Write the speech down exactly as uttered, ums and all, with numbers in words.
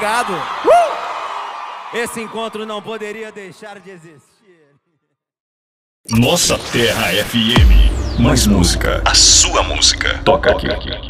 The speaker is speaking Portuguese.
ligado? Uh! Esse encontro não poderia deixar de existir. Nossa Terra F M. Mais música. A sua música. Toca aqui.